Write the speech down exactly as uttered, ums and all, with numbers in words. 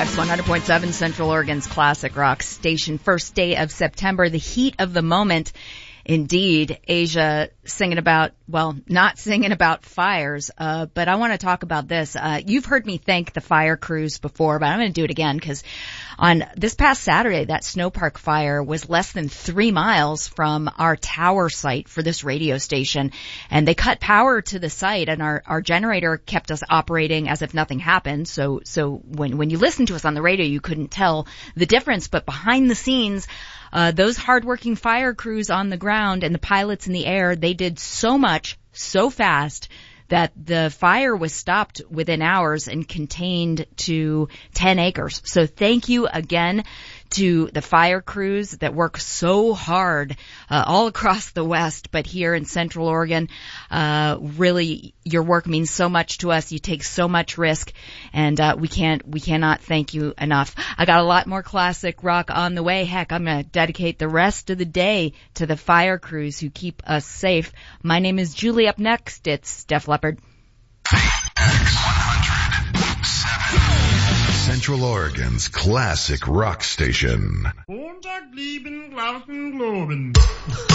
X one hundred point seven, Central Oregon's classic rock station. First day of September, the heat of the moment. Indeed, Asia singing about, well, not singing about fires, uh, but I want to talk about this. Uh, you've heard me thank the fire crews before, but I'm going to do it again because on this past Saturday, that Snow Park fire was less than three miles from our tower site for this radio station, and they cut power to the site, and our, our generator kept us operating as if nothing happened. So, so when, when you listen to us on the radio, you couldn't tell the difference, but behind the scenes, Uh, those hardworking fire crews on the ground and the pilots in the air, they did so much, so fast that the fire was stopped within hours and contained to ten acres. So thank you again to the fire crews that work so hard uh, all across the West, but here in Central Oregon, uh, really your work means so much to us. You take so much risk, and uh, we can't, we cannot thank you enough. I got a lot more classic rock on the way. Heck, I'm going to dedicate the rest of the day to the fire crews who keep us safe. My name is Julie. Up next, it's Def Leppard. X one hundred seven. Central Oregon's classic rock station.